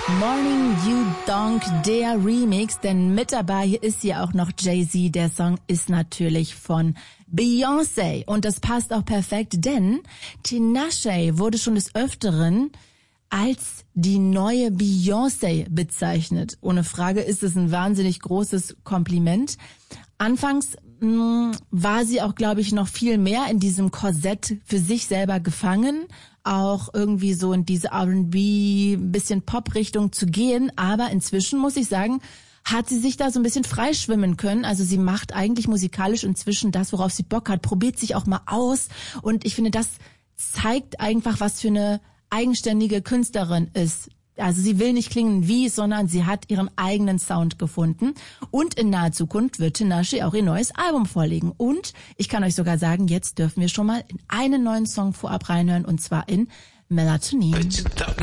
Morning You Donk, der Remix, denn mit dabei ist hier auch noch Jay-Z. Der Song ist natürlich von Beyoncé und das passt auch perfekt, denn Tinashe wurde schon des Öfteren als die neue Beyoncé bezeichnet. Ohne Frage ist es ein wahnsinnig großes Kompliment. Anfangs war sie auch, glaube ich, noch viel mehr in diesem Korsett für sich selber gefangen, auch irgendwie so in diese R&B, bisschen Pop-Richtung zu gehen. Aber inzwischen, muss ich sagen, hat sie sich da so ein bisschen freischwimmen können. Also sie macht eigentlich musikalisch inzwischen das, worauf sie Bock hat, probiert sich auch mal aus. Und ich finde, das zeigt einfach, was für eine eigenständige Künstlerin ist. Also sie will nicht klingen wie, sondern sie hat ihren eigenen Sound gefunden. Und in naher Zukunft wird Tinashe auch ihr neues Album vorlegen. Und ich kann euch sogar sagen, jetzt dürfen wir schon mal in einen neuen Song vorab reinhören, und zwar in Melatonin.